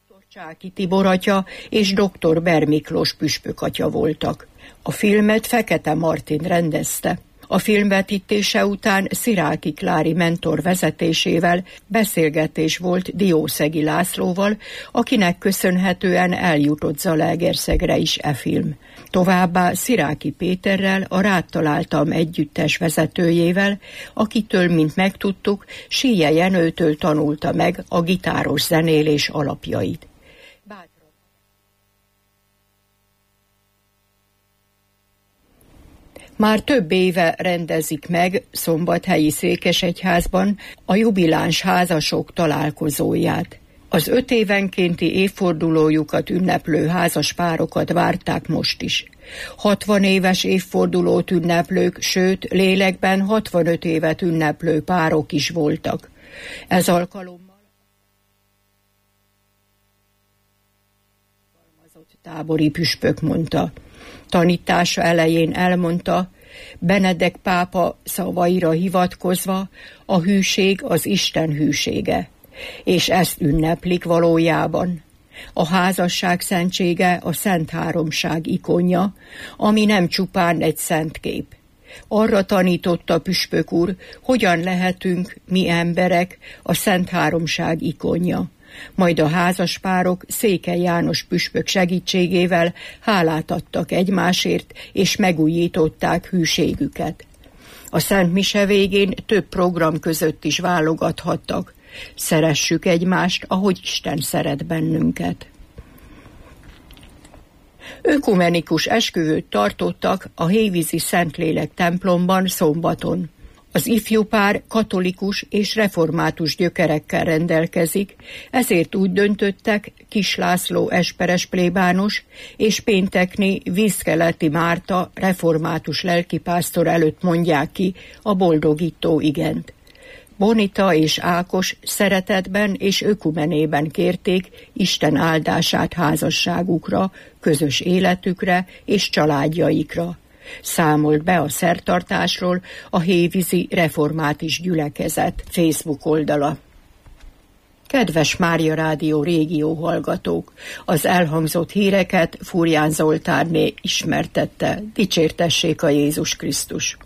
Csáky Tibor atya és dr. Ber Miklós püspök atya voltak. A filmet Fekete Martin rendezte. A filmvetítése után Sziráky Klári mentor vezetésével beszélgetés volt Diószegi Lászlóval, akinek köszönhetően eljutott Zalaegerszegre is e film. Továbbá Sziráky Péterrel, a Rád találtam együttes vezetőjével, akitől, mint megtudtuk, Síje Jenőtől tanulta meg a gitáros zenélés alapjait. Már több éve rendezik meg Szombathelyi Székesegyházban a jubiláns házasok találkozóját. Az 5 évenkénti évfordulójukat ünneplő házas párokat várták most is. 60 éves évfordulót ünneplők, sőt, lélekben 65 évet ünneplő párok is voltak. Ez alkalommal tábori püspök mondta. Tanítása elején elmondta, Benedek pápa szavaira hivatkozva, a hűség az Isten hűsége, és ezt ünneplik valójában. A házasság szentsége a Szent Háromság ikonja, ami nem csupán egy szent kép. Arra tanította püspök úr, hogyan lehetünk mi emberek a Szent Háromság ikonja. Majd a házaspárok Székely János püspök segítségével hálát adtak egymásért, és megújították hűségüket. A Szent Mise végén több program között is válogathattak. Szeressük egymást, ahogy Isten szeret bennünket. Ökumenikus esküvőt tartottak a Hévízi Szentlélek templomban szombaton. Az ifjú pár katolikus és református gyökerekkel rendelkezik, ezért úgy döntöttek, Kis László esperes plébános és Péntekné Vízkeleti Márta református lelkipásztor előtt mondják ki a boldogító igent. Bonita és Ákos szeretetben és ökumenében kérték Isten áldását házasságukra, közös életükre és családjaikra. Számolt be a szertartásról a Hévízi Református Gyülekezet Facebook oldala. Kedves Mária Rádió régió hallgatók, az elhangzott híreket Fúrján Zoltánné ismertette. Dicsértessék a Jézus Krisztus!